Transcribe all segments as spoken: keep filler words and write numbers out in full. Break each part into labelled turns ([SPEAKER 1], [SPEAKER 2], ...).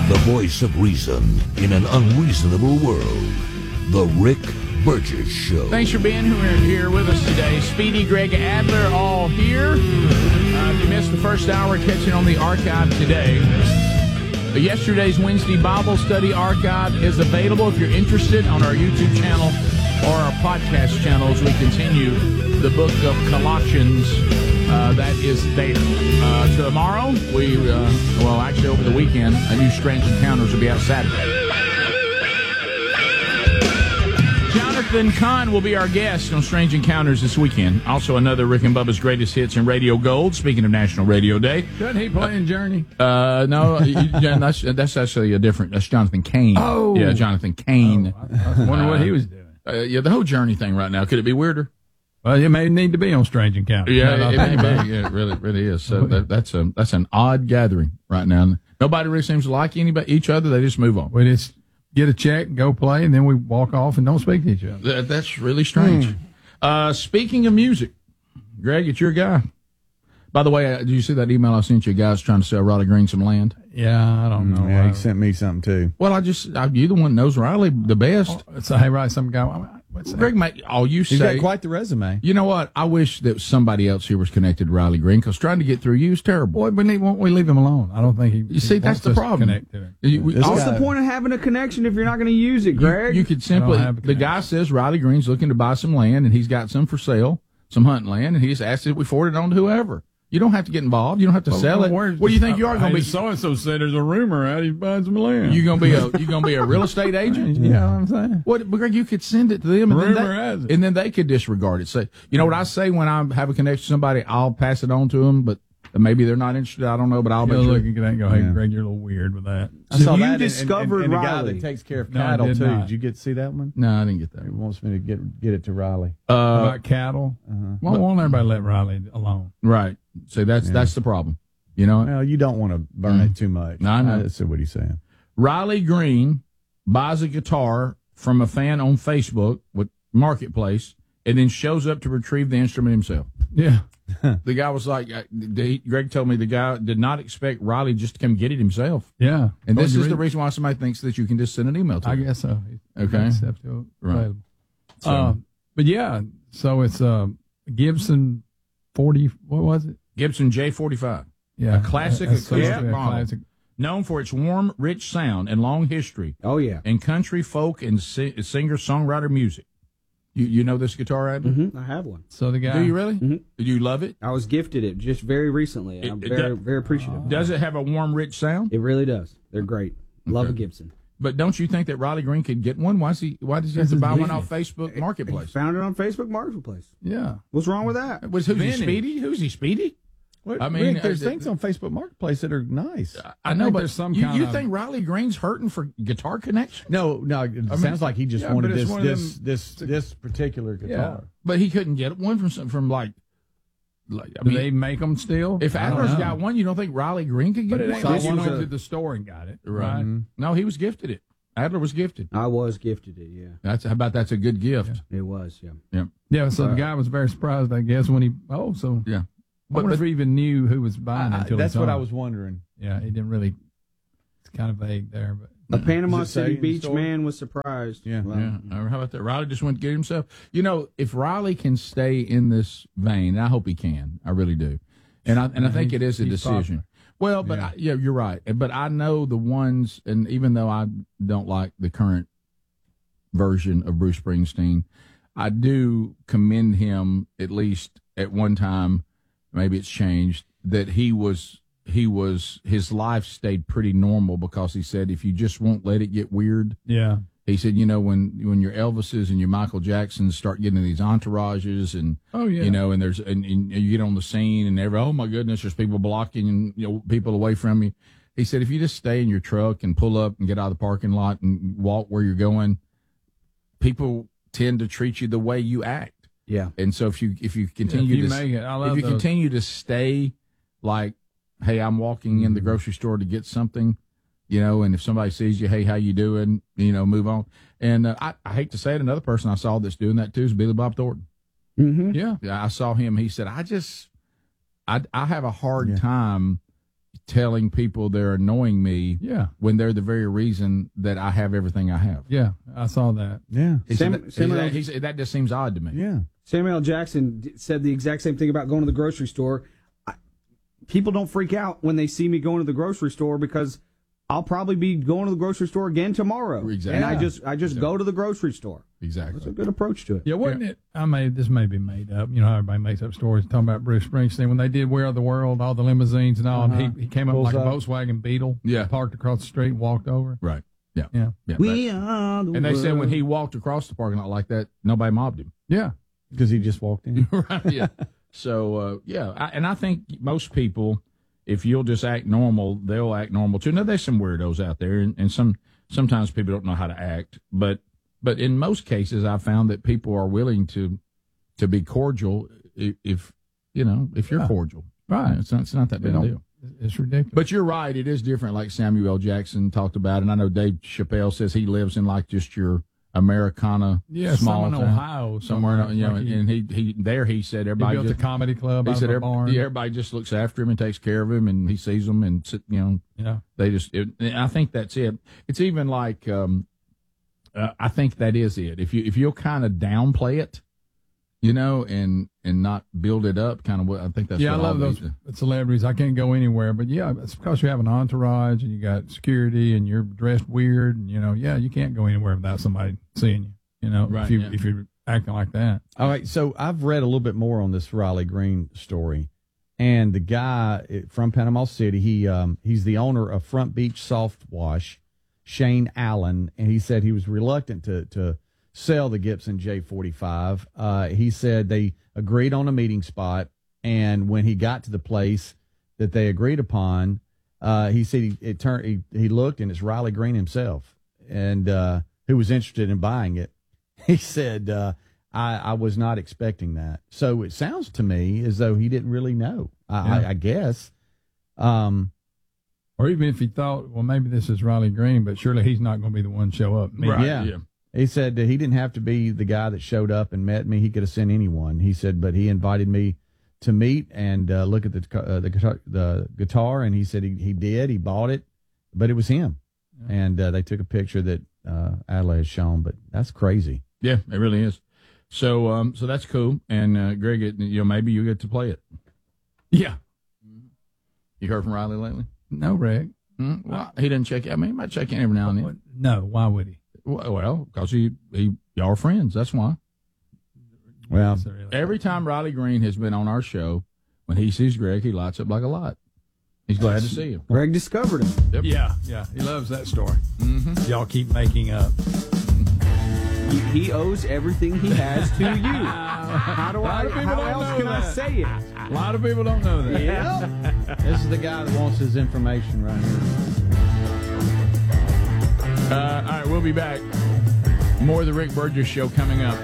[SPEAKER 1] The voice of reason in an unreasonable world. The Rick Burgess Show.
[SPEAKER 2] Thanks for being here with us today. Speedy, Greg, Adler, all here. Uh, if you missed the first hour, catching on the archive today. Uh, yesterday's Wednesday Bible study archive is available if you're interested on our YouTube channel or our podcast channels. We continue the book of Colossians. Uh, that is there. Uh, tomorrow, we, uh, well, actually over the weekend, a new Strange Encounters will be out Saturday. Jonathan Kahn will be our guest on Strange Encounters this weekend. Also, another Rick and Bubba's Greatest Hits and Radio Gold. Speaking of National Radio Day.
[SPEAKER 3] Doesn't he play in Journey?
[SPEAKER 2] Uh, no, you, that's, that's actually a different, that's Jonathan Cain.
[SPEAKER 3] Oh.
[SPEAKER 2] Yeah, Jonathan Cain.
[SPEAKER 3] Oh, I, I wonder what he was doing.
[SPEAKER 2] Uh, yeah, the whole Journey thing right now. Could it be weirder?
[SPEAKER 3] Well, you may need to be on Strange Encounters.
[SPEAKER 2] Yeah, it, it may be. Yeah, it really, really is. So that, that's a that's an odd gathering right now. Nobody really seems to like anybody, each other. They just move on.
[SPEAKER 3] We just get a check, go play, and then we walk off and don't speak to each other.
[SPEAKER 2] That, that's really strange. Hmm. Uh, speaking of music, Greg, it's your guy. By the way, uh, did you see that email I sent you? Guys trying to sell Riley Green some land.
[SPEAKER 3] Yeah, I don't know.
[SPEAKER 4] Yeah, he sent me something too.
[SPEAKER 2] Well, I just I, you the one that knows Riley the best.
[SPEAKER 3] Oh, so hey, right, some guy. What's that?
[SPEAKER 2] Greg, mate, all you
[SPEAKER 4] He's
[SPEAKER 2] say.
[SPEAKER 4] got quite the resume.
[SPEAKER 2] You know what? I wish that somebody else here was connected to Riley Green because trying to get through you is terrible.
[SPEAKER 3] Boy, we need, won't we leave him alone? I don't think he.
[SPEAKER 2] You see,
[SPEAKER 3] he
[SPEAKER 2] that's the problem.
[SPEAKER 3] Connect to him.
[SPEAKER 2] You, we,
[SPEAKER 5] What's
[SPEAKER 2] guy,
[SPEAKER 5] the point of having a connection if you're not going to use it, Greg?
[SPEAKER 2] You, you could simply.
[SPEAKER 3] have a
[SPEAKER 2] The guy says Riley Green's looking to buy some land and he's got some for sale, some hunting land, and he just asked that we forward it on to whoever. You don't have to get involved. You don't have to
[SPEAKER 3] well,
[SPEAKER 2] sell it.
[SPEAKER 3] What
[SPEAKER 2] do you think you are going to be?
[SPEAKER 3] So and so said there's a rumor out he's buying some land.
[SPEAKER 2] You going to be a you going to be a real estate agent?
[SPEAKER 3] You know what I'm saying?
[SPEAKER 2] What, Greg? You could send it to them, and
[SPEAKER 3] Rumor
[SPEAKER 2] then they,
[SPEAKER 3] has it.
[SPEAKER 2] and then they could disregard it. Say, you know what I say when I have a connection to somebody, I'll pass it on to them, but maybe they're not interested. I don't know, but I'll
[SPEAKER 3] You'll
[SPEAKER 2] make
[SPEAKER 3] look
[SPEAKER 2] sure.
[SPEAKER 3] at that and go, hey,
[SPEAKER 4] Yeah.
[SPEAKER 3] Greg, you're a little weird with that.
[SPEAKER 4] I
[SPEAKER 5] So
[SPEAKER 4] saw
[SPEAKER 5] you
[SPEAKER 4] that, and-
[SPEAKER 5] discovered
[SPEAKER 4] and, and, and the guy
[SPEAKER 5] Riley.
[SPEAKER 4] that takes care of
[SPEAKER 3] No, I
[SPEAKER 4] cattle
[SPEAKER 3] did
[SPEAKER 4] too.
[SPEAKER 3] not.
[SPEAKER 4] Did you get to see that one?
[SPEAKER 2] No, I didn't get that.
[SPEAKER 4] He wants me to get get it to Riley.
[SPEAKER 2] Uh,
[SPEAKER 3] About cattle.
[SPEAKER 4] Uh-huh.
[SPEAKER 3] Why won't everybody let Riley alone?
[SPEAKER 2] right. So that's
[SPEAKER 4] Yeah.
[SPEAKER 2] that's the problem. You know,
[SPEAKER 4] Well, you don't want to burn
[SPEAKER 2] Mm.
[SPEAKER 4] it too much.
[SPEAKER 2] No, I know.
[SPEAKER 4] That's what he's saying.
[SPEAKER 2] Riley Green buys a guitar from a fan on Facebook with Marketplace, and then shows up to retrieve the instrument himself.
[SPEAKER 3] Yeah.
[SPEAKER 2] The guy was like, uh, the, Greg told me the guy did not expect Riley just to come get it himself.
[SPEAKER 3] Yeah.
[SPEAKER 2] And
[SPEAKER 3] Oh,
[SPEAKER 2] this
[SPEAKER 3] you
[SPEAKER 2] is the
[SPEAKER 3] read-
[SPEAKER 2] reason why somebody thinks that you can just send an email to
[SPEAKER 3] I
[SPEAKER 2] him.
[SPEAKER 3] guess so.
[SPEAKER 2] Okay.
[SPEAKER 3] Concept available.
[SPEAKER 2] Right. So-
[SPEAKER 3] Uh, but yeah, so it's uh, Gibson forty. What was it?
[SPEAKER 2] Gibson J forty-five.
[SPEAKER 3] Yeah,
[SPEAKER 2] A classic
[SPEAKER 3] That's
[SPEAKER 2] acoustic
[SPEAKER 3] yeah,
[SPEAKER 2] model.
[SPEAKER 3] classic.
[SPEAKER 2] Known for its warm, rich sound and long history
[SPEAKER 5] oh, yeah.
[SPEAKER 2] in country, folk, and si- singer-songwriter music. You you know this guitar, Adler?
[SPEAKER 5] Mm-hmm. I have one.
[SPEAKER 3] So the guy.
[SPEAKER 2] Do you really?
[SPEAKER 5] Mhm.
[SPEAKER 2] Do you love it?
[SPEAKER 5] I was gifted it just very recently, and I'm
[SPEAKER 2] It- it
[SPEAKER 5] very,
[SPEAKER 2] does-
[SPEAKER 5] very appreciative.
[SPEAKER 2] Does it have a warm, rich sound?
[SPEAKER 5] It really does. They're great. Love
[SPEAKER 2] Okay.
[SPEAKER 5] a Gibson.
[SPEAKER 2] But don't you think that Riley Green could get one? Why is he? Why does he have
[SPEAKER 3] That's
[SPEAKER 2] to
[SPEAKER 3] his
[SPEAKER 2] buy one
[SPEAKER 3] business.
[SPEAKER 2] off Facebook Marketplace?
[SPEAKER 5] Found it on Facebook Marketplace.
[SPEAKER 3] Yeah.
[SPEAKER 5] What's wrong with that?
[SPEAKER 2] Was who's he?
[SPEAKER 3] Vinny.
[SPEAKER 2] Speedy? Who's he? Speedy?
[SPEAKER 4] What,
[SPEAKER 2] I mean,
[SPEAKER 4] Rick, there's
[SPEAKER 2] uh,
[SPEAKER 4] things on Facebook Marketplace that are nice.
[SPEAKER 2] I
[SPEAKER 3] I
[SPEAKER 2] know,
[SPEAKER 3] think
[SPEAKER 2] but
[SPEAKER 3] there's some
[SPEAKER 2] you,
[SPEAKER 3] kind
[SPEAKER 2] you
[SPEAKER 3] of-
[SPEAKER 2] think Riley Green's hurting for guitar connection?
[SPEAKER 4] No, no, it
[SPEAKER 2] mean,
[SPEAKER 4] sounds like he just
[SPEAKER 3] yeah,
[SPEAKER 4] wanted
[SPEAKER 3] but it's
[SPEAKER 4] this
[SPEAKER 3] one of
[SPEAKER 4] this,
[SPEAKER 3] them-
[SPEAKER 4] this this particular guitar.
[SPEAKER 2] But he couldn't get one from some- from like. like I
[SPEAKER 3] Do
[SPEAKER 2] mean,
[SPEAKER 3] they make them still?
[SPEAKER 2] if
[SPEAKER 3] I don't
[SPEAKER 2] Adler's
[SPEAKER 3] know.
[SPEAKER 2] got one, you don't think Riley Green could get
[SPEAKER 3] But it
[SPEAKER 2] one?
[SPEAKER 3] ain't
[SPEAKER 5] So
[SPEAKER 3] like
[SPEAKER 5] this
[SPEAKER 3] he
[SPEAKER 5] was
[SPEAKER 3] went
[SPEAKER 5] a-
[SPEAKER 3] to the store and got it.
[SPEAKER 2] Right.
[SPEAKER 4] Mhm.
[SPEAKER 2] No, he was gifted it. Adler was gifted.
[SPEAKER 5] I was gifted it, yeah.
[SPEAKER 2] That's how about that's a good gift.
[SPEAKER 5] It was, yeah.
[SPEAKER 2] Yeah.
[SPEAKER 3] Yeah, so the guy was very surprised, I guess, when he. Oh, so.
[SPEAKER 2] Yeah.
[SPEAKER 3] I
[SPEAKER 2] But,
[SPEAKER 3] wonder if
[SPEAKER 2] but
[SPEAKER 3] he even knew who was buying it
[SPEAKER 4] I-
[SPEAKER 3] until
[SPEAKER 4] that's
[SPEAKER 3] he
[SPEAKER 4] what
[SPEAKER 3] saw
[SPEAKER 4] I
[SPEAKER 3] it.
[SPEAKER 4] was wondering.
[SPEAKER 3] Yeah, he didn't really. It's kind of vague there, but.
[SPEAKER 5] A Panama
[SPEAKER 4] Does it say
[SPEAKER 5] City
[SPEAKER 4] in the
[SPEAKER 5] Beach
[SPEAKER 4] store?
[SPEAKER 5] man was surprised.
[SPEAKER 4] Yeah.
[SPEAKER 5] Well,
[SPEAKER 2] yeah. Or how about that? Riley just went to get himself. You know, if Riley can stay in this vein, and I hope he can. I really do. And I and I think it is a
[SPEAKER 3] he's
[SPEAKER 2] decision.
[SPEAKER 3] popular.
[SPEAKER 2] Well, but
[SPEAKER 3] Yeah.
[SPEAKER 2] I, yeah, you're right. But I know the ones, and even though I don't like the current version of Bruce Springsteen, I do commend him, at least at one time, maybe it's changed, that he was he was his life stayed pretty normal, because he said if you just won't let it get weird,
[SPEAKER 3] Yeah.
[SPEAKER 2] he said, you know, when when your Elvises and your Michael Jacksons start getting these entourages, and
[SPEAKER 3] Oh, yeah.
[SPEAKER 2] you know, and there's and, and you get on the scene and every oh my goodness, there's people blocking and you know people away from you. He said if you just stay in your truck and pull up and get out of the parking lot and walk where you're going, people tend to treat you the way you act.
[SPEAKER 5] yeah.
[SPEAKER 2] And so if you if you
[SPEAKER 3] If
[SPEAKER 2] continue
[SPEAKER 3] you
[SPEAKER 2] to
[SPEAKER 3] make it, I love
[SPEAKER 2] if you
[SPEAKER 3] those.
[SPEAKER 2] continue to stay like, hey, I'm walking in the grocery store to get something, you know, and if somebody sees you, hey, how you doing? You know, move on. And uh, I, I hate to say it, another person I saw that's doing that too is Billy Bob Thornton.
[SPEAKER 5] Mm-hmm.
[SPEAKER 3] Yeah.
[SPEAKER 2] Yeah, I saw him. He said, I just, I, I have a hard
[SPEAKER 4] Yeah.
[SPEAKER 2] time telling people they're annoying me
[SPEAKER 3] Yeah.
[SPEAKER 2] when they're the very reason that I have everything I have.
[SPEAKER 3] Yeah, I saw that.
[SPEAKER 4] Yeah.
[SPEAKER 2] He
[SPEAKER 5] Sam-
[SPEAKER 2] said that,
[SPEAKER 5] Samuel-
[SPEAKER 2] he said that, he said, that just seems odd to me.
[SPEAKER 4] Yeah.
[SPEAKER 5] Samuel L. Jackson d- said the exact same thing about going to the grocery store. I, people don't freak out when they see me going to the grocery store because I'll probably be going to the grocery store again tomorrow.
[SPEAKER 2] Exactly.
[SPEAKER 5] And I just I just go to the grocery store.
[SPEAKER 2] Exactly.
[SPEAKER 5] It's a good approach to it.
[SPEAKER 3] Yeah, wasn't it? I may this may be made up. You know how everybody makes up stories talking about Bruce Springsteen when they did "We Are the World," all the limousines and all.
[SPEAKER 4] Uh-huh.
[SPEAKER 3] And he, he came up
[SPEAKER 4] Pulls
[SPEAKER 3] like a
[SPEAKER 4] up.
[SPEAKER 3] Volkswagen Beetle.
[SPEAKER 2] Yeah.
[SPEAKER 3] parked across the street, and walked over.
[SPEAKER 2] Right. Yeah.
[SPEAKER 3] Yeah,
[SPEAKER 2] Yeah.
[SPEAKER 5] We
[SPEAKER 2] that-
[SPEAKER 5] are the
[SPEAKER 2] and they said when
[SPEAKER 5] world.
[SPEAKER 2] he walked across the parking lot like that, nobody mobbed him.
[SPEAKER 3] yeah.
[SPEAKER 4] Because he just walked in.
[SPEAKER 2] Right. Yeah. So uh, yeah, I, and I think most people, if you'll just act normal, they'll act normal too. Now there's some weirdos out there, and, and some sometimes people don't know how to act, but but in most cases, I've found that people are willing to to be cordial if, if you know if you're
[SPEAKER 3] Yeah.
[SPEAKER 2] cordial.
[SPEAKER 3] Right.
[SPEAKER 2] It's not, it's not that
[SPEAKER 3] They
[SPEAKER 2] big a
[SPEAKER 3] don't-
[SPEAKER 2] deal.
[SPEAKER 3] It's ridiculous.
[SPEAKER 2] But you're right; it is different. Like Samuel L. Jackson talked about, and I know Dave Chappelle says he lives in like just your Americana
[SPEAKER 3] yeah,
[SPEAKER 2] small
[SPEAKER 3] some in
[SPEAKER 2] town.
[SPEAKER 3] Ohio,
[SPEAKER 2] somewhere,
[SPEAKER 3] somewhere,
[SPEAKER 2] you know,
[SPEAKER 3] like
[SPEAKER 2] and,
[SPEAKER 3] he-
[SPEAKER 2] and he, he there he said
[SPEAKER 3] He
[SPEAKER 2] everybody
[SPEAKER 3] built
[SPEAKER 2] just,
[SPEAKER 3] a comedy club
[SPEAKER 2] he
[SPEAKER 3] out
[SPEAKER 2] said
[SPEAKER 3] of a
[SPEAKER 2] everybody,
[SPEAKER 3] barn.
[SPEAKER 2] yeah, everybody just looks after him and takes care of him, and he sees them, and sit- you know,
[SPEAKER 3] Yeah.
[SPEAKER 2] they just. It, and I think that's it. It's even like, um, uh, I think that is it. If you if you'll kind of downplay it, you know, and and not build it up, kind of what I think that's.
[SPEAKER 3] Yeah, I
[SPEAKER 2] what
[SPEAKER 3] love
[SPEAKER 2] all
[SPEAKER 3] those
[SPEAKER 2] these-
[SPEAKER 3] celebrities. I can't go anywhere, but yeah, it's because you have an entourage and you got security and you're dressed weird, and you know, yeah, you can't go anywhere without somebody seeing you. You know,
[SPEAKER 2] Right,
[SPEAKER 3] if you
[SPEAKER 2] yeah.
[SPEAKER 3] if you're acting like that.
[SPEAKER 4] All right, so I've read a little bit more on this Riley Green story, and the guy eh, from Panama City, he um, he's the owner of Front Beach Soft Wash, Shane Allen, and he said he was reluctant to to sell the Gibson J forty-five. Uh, he said they agreed on a meeting spot, and when he got to the place that they agreed upon, uh, he said he it turned he, he looked and it's Riley Green himself, and uh, who was interested in buying it. He said, uh, I, I was not expecting that. So it sounds to me as though he didn't really know, I,
[SPEAKER 3] Yeah.
[SPEAKER 4] I, I guess. Um,
[SPEAKER 3] Or even if he thought, well, maybe this is Riley Green, but surely he's not going to be the one to show up. Me.
[SPEAKER 2] Right,
[SPEAKER 4] yeah.
[SPEAKER 2] yeah.
[SPEAKER 4] He said that he didn't have to be the guy that showed up and met me. He could have sent anyone. He said, but he invited me to meet and uh, look at the uh, the guitar, the guitar, and he said he, he did. He bought it, but it was him.
[SPEAKER 3] Yeah.
[SPEAKER 4] And uh, they took a picture that uh, Adelaide has shown, but that's crazy.
[SPEAKER 2] Yeah, it really is. So, um, so that's cool. And uh, Greg, it, you know, maybe you get to play it.
[SPEAKER 3] Yeah.
[SPEAKER 2] You heard from Riley lately?
[SPEAKER 3] No, Rick.
[SPEAKER 2] Mm, well, he didn't check. I mean, he might check in every now and then.
[SPEAKER 3] No, why would he?
[SPEAKER 2] Well, because he, he, y'all are friends. That's why.
[SPEAKER 4] Well,
[SPEAKER 3] Is there really-
[SPEAKER 2] Every time Riley Green has been on our show, when he sees Greg, he lights up like a light. He's glad to see you.
[SPEAKER 5] Greg discovered him.
[SPEAKER 3] Yeah, yeah, he loves that story.
[SPEAKER 2] Mm-hmm.
[SPEAKER 3] Y'all keep making up.
[SPEAKER 5] He, he owes everything he has to you. How do
[SPEAKER 3] A lot
[SPEAKER 5] I?
[SPEAKER 3] of people
[SPEAKER 5] How
[SPEAKER 3] don't
[SPEAKER 5] else
[SPEAKER 3] know
[SPEAKER 5] can I
[SPEAKER 3] that.
[SPEAKER 5] say it?
[SPEAKER 3] A lot of people don't know that.
[SPEAKER 5] Yeah.
[SPEAKER 4] this is the guy that wants his information right here.
[SPEAKER 2] Uh, all right, we'll be back. More of the Rick Burgess Show coming up.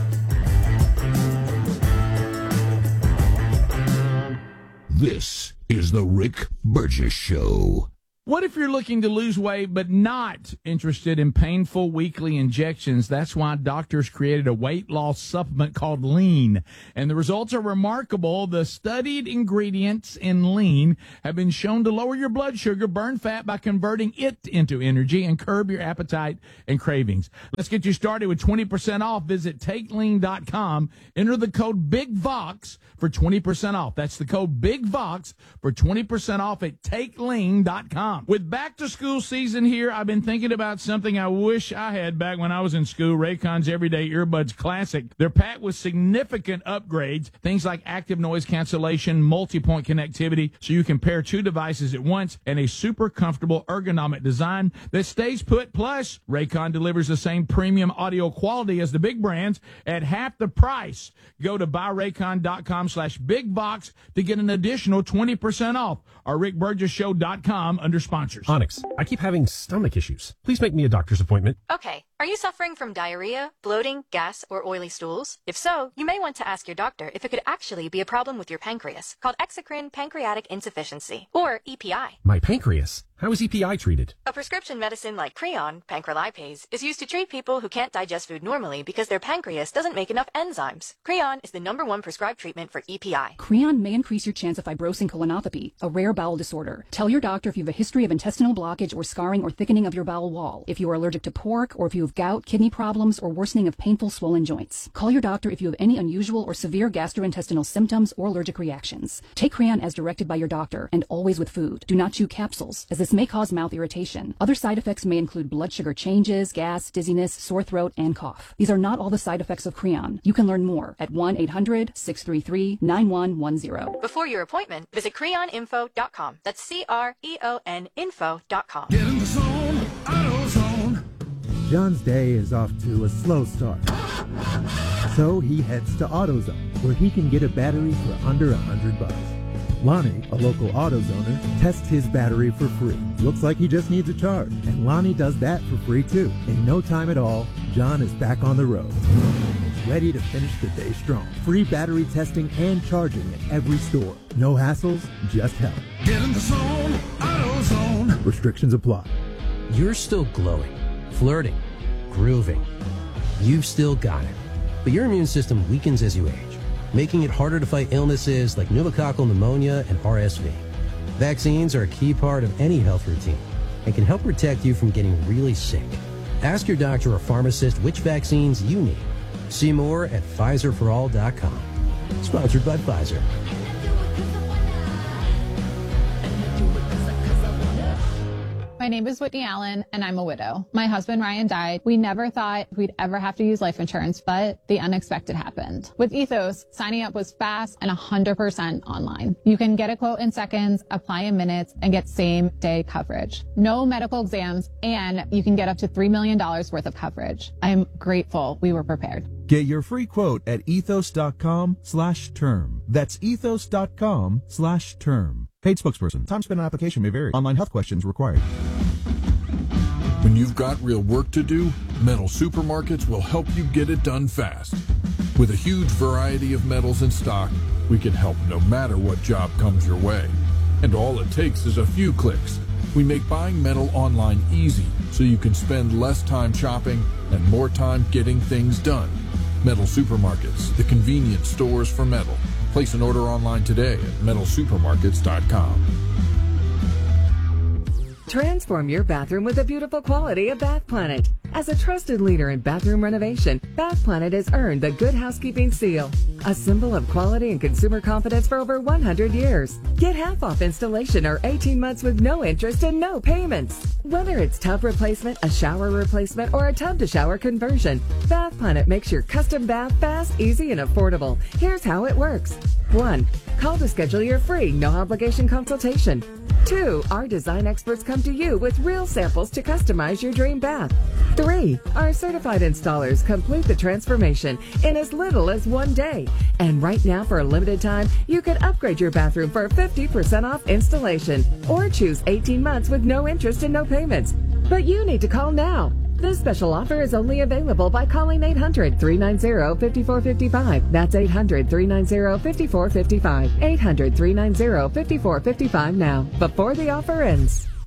[SPEAKER 1] This is the Rick Burgess Show.
[SPEAKER 2] What if you're looking to lose weight but not interested in painful weekly injections? That's why doctors created a weight loss supplement called Lean. And the results are remarkable. The studied ingredients in Lean have been shown to lower your blood sugar, burn fat by converting it into energy, and curb your appetite and cravings. Let's get you started with twenty percent off. Visit take lean dot com. Enter the code BIGVOX for twenty percent off. That's the code BIGVOX for twenty percent off at take lean dot com. With back to school season here, I've been thinking about something I wish I had back when I was in school. Raycon's Everyday Earbuds Classic. They're packed with significant upgrades, things like active noise cancellation, multi-point connectivity, so you can pair two devices at once, and a super comfortable ergonomic design that stays put. Plus, Raycon delivers the same premium audio quality as the big brands at half the price. Go to buy raycon dot com slash big box to get an additional twenty percent off, or rick burgess show dot com under sponsors.
[SPEAKER 6] Onyx, I keep having stomach issues. Please make me a doctor's appointment.
[SPEAKER 7] Okay, are you suffering from diarrhea, bloating, gas, or oily stools? If so, you may want to ask your doctor if it could actually be a problem with your pancreas, called exocrine pancreatic insufficiency, or E P I.
[SPEAKER 6] My pancreas? How is E P I treated?
[SPEAKER 7] A prescription medicine like Creon, pancrelipase, is used to treat people who can't digest food normally because their pancreas doesn't make enough enzymes. Creon is the number one prescribed treatment for E P I.
[SPEAKER 8] Creon may increase your chance of fibrosing colonopathy, a rare bowel disorder. Tell your doctor if you have a history of intestinal blockage or scarring or thickening of your bowel wall, if you are allergic to pork, or if you have gout, kidney problems, or worsening of painful swollen joints. Call your doctor if you have any unusual or severe gastrointestinal symptoms or allergic reactions. Take Creon as directed by your doctor, and always with food. Do not chew capsules, as this may cause mouth irritation. Other side effects may include blood sugar changes, gas, dizziness, sore throat, and cough. These are not all the side effects of Creon. You can learn more at one eight hundred, six three three, nine one one zero.
[SPEAKER 7] Before your appointment, visit creon info dot com. That's C R E O N info dot com.
[SPEAKER 9] Get in the zone, AutoZone.
[SPEAKER 10] John's day is off to a slow start. So he heads to AutoZone, where he can get a battery for under a hundred bucks. Lonnie, a local AutoZoner, tests his battery for free. Looks like he just needs a charge, and Lonnie does that for free too. In no time at all, John is back on the road, ready to finish the day strong. Free battery testing and charging at every store. No hassles, just help.
[SPEAKER 9] Get in the zone, AutoZone.
[SPEAKER 10] Restrictions apply.
[SPEAKER 11] You're still glowing, flirting, grooving. You've still got it. But your immune system weakens as you age, making it harder to fight illnesses like pneumococcal pneumonia and R S V. Vaccines are a key part of any health routine and can help protect you from getting really sick. Ask your doctor or pharmacist which vaccines you need. See more at Pfizer for all dot com. Sponsored by Pfizer.
[SPEAKER 12] My name is Whitney Allen, and I'm a widow. My husband, Ryan, died. We never thought we'd ever have to use life insurance, but the unexpected happened. With Ethos, signing up was fast and one hundred percent online. You can get a quote in seconds, apply in minutes, and get same-day coverage. No medical exams, and you can get up to three million dollars worth of coverage. I'm grateful we were prepared.
[SPEAKER 13] Get your free quote at ethos.com slash term. That's ethos.com slash term. Paid spokesperson. Time spent on application may vary. Online health questions required.
[SPEAKER 9] When you've got real work to do, Metal Supermarkets will help you get it done fast. With a huge variety of metals in stock, we can help no matter what job comes your way. And all it takes is a few clicks. We make buying metal online easy so you can spend less time shopping and more time getting things done. Metal Supermarkets, the convenience stores for metal. Place an order online today at metal supermarkets dot com.
[SPEAKER 14] Transform your bathroom with the beautiful quality of Bath Planet. As a trusted leader in bathroom renovation, Bath Planet has earned the Good Housekeeping seal, a symbol of quality and consumer confidence for over one hundred years. Get half off installation or eighteen months with no interest and no payments. Whether it's tub replacement, a shower replacement, or a tub-to-shower conversion, Bath Planet makes your custom bath fast, easy, and affordable. Here's how it works. One, call to schedule your free, no-obligation consultation. Two, our design experts come to you with real samples to customize your dream bath. Three, our certified installers complete the transformation in as little as one day. And right now, for a limited time, you can upgrade your bathroom for fifty percent off installation or choose eighteen months with no interest and no payments. But you need to call now. This special offer is only available by calling eight hundred, three nine zero, five four five five. That's eight hundred, three nine zero, five four five five. eight hundred, three nine zero, five four five five now, before the offer ends.